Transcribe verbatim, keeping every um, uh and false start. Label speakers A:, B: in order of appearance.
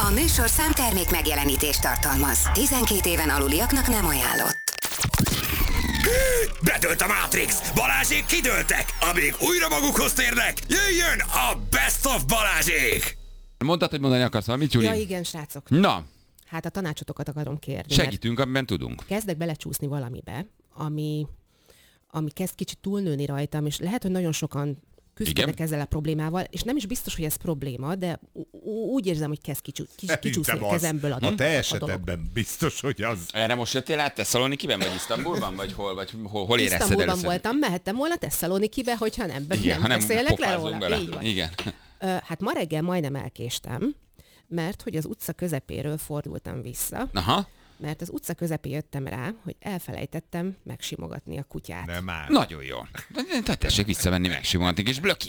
A: A műsorszám termék megjelenítést tartalmaz. tizenkét éven aluliaknak nem ajánlott.
B: Bedőlt a Matrix! Balázsék kidőltek! Amíg újra magukhoz térnek, jöjjön a Best of Balázsék!
C: Mondtad, hogy mondani akarsz valamit, Gyuri?
D: Ja, igen, srácok.
C: Na,
D: Hát a tanácsotokat akarom kérni.
C: segítünk, amiben tudunk.
D: Kezdek belecsúszni valamibe, ami, ami kezd kicsit túlnőni rajtam, és lehet, hogy nagyon sokan küzdködnek
C: Igen?
D: ezzel a problémával, és nem is biztos, hogy ez probléma, de úgy érzem, hogy kezd kicsú, kis, kicsúszni a kezemből a
E: A te
D: a
E: esetedben biztos, hogy az.
C: Erre most jöttél át Tesszalonikiben, vagy Isztambulban, vagy hol, vagy hol, hol érezted
D: Isztambulban
C: először?
D: voltam, mehettem volna Tesszalonikibe, hogyha nem,
C: Igen,
D: nem
C: ha nem
D: beszélek le
C: pofázunk
D: róla.
C: bele.
D: Így van.
C: Igen.
D: Ö, Hát ma reggel majdnem elkéstem, mert hogy az utca közepéről fordultam vissza,
C: Aha.
D: mert az utca közepén jöttem rá, hogy elfelejtettem megsimogatni a kutyát.
E: Nem már.
C: Nagyon jó. De tessék visszavenni, megsimogatni, és blöki